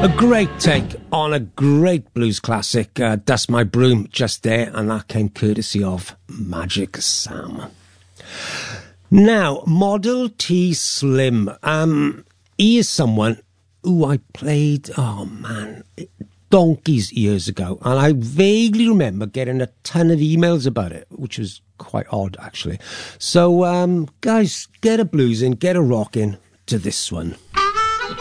A great take on a great blues classic, Dust My Broom, just there, and that came courtesy of Magic Sam. Now, Model T Slim. He is someone who I played, donkeys years ago, and I vaguely remember getting a ton of emails about it, which was quite odd, actually. So, guys, get a blues in, get a rock in to this one.